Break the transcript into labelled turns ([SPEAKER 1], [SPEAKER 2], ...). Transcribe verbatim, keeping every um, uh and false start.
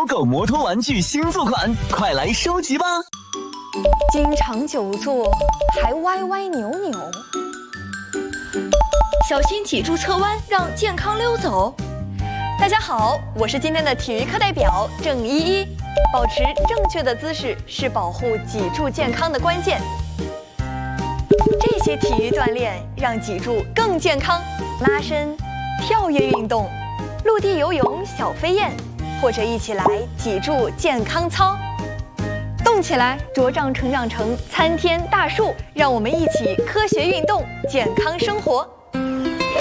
[SPEAKER 1] 狗摩托玩具新作款，快来收集吧！
[SPEAKER 2] 经常久坐，还歪歪扭扭，小心脊柱侧弯，让健康溜走。大家好，我是今天的体育课代表郑依依。保持正确的姿势是保护脊柱健康的关键。这些体育锻炼让脊柱更健康，拉伸、跳跃运动、陆地游泳、小飞燕，或者一起来脊柱健康操。动起来，茁壮成长成参天大树，让我们一起科学运动，健康生活。